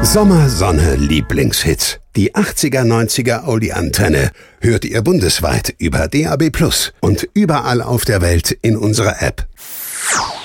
Sommer, Sonne, Lieblingshits. Die 80er, 90er Oldie-Antenne hört ihr bundesweit über DAB+ und überall auf der Welt in unserer App.